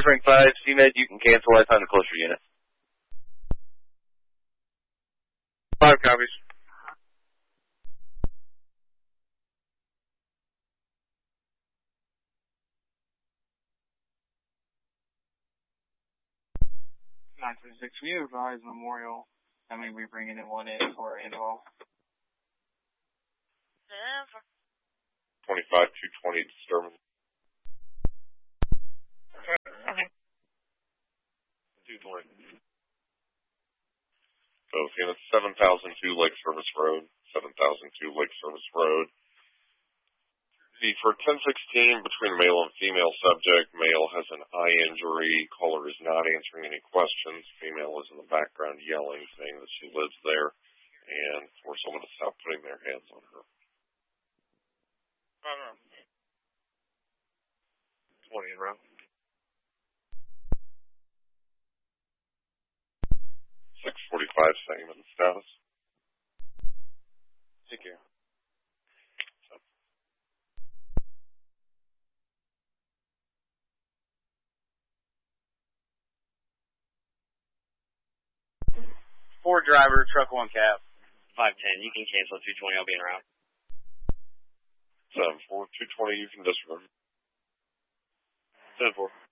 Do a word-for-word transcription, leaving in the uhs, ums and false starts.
Frank five, C Med, you can cancel. I found a closer unit. Five copies. nine twenty-six, we advise Memorial. I mean, we're bringing in one in for Inval. twenty-five, two twenty, disturbance. Okay. two twenty. So, unit seven thousand two Lake Service Road, seven thousand two Lake Service Road. The, for ten sixteen, between male and female subject, male has an eye injury. Caller is not answering any questions. Female is in the background yelling, saying that she lives there, and for someone to stop putting their hands on her. twenty in row. six forty-five, Sangamon status. Take care. Four driver, truck one cab. five ten, you can cancel two twenty, I'll be in route. seven four, two twenty, you can disregard. seven four.